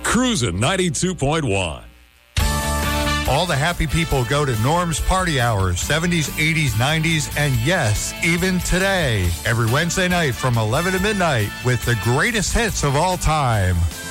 Cruisin' 92.1. All the happy people go to Norm's Party Hours, 70s, 80s, 90s, and yes, even today. Every Wednesday night from 11 to midnight with the greatest hits of all time.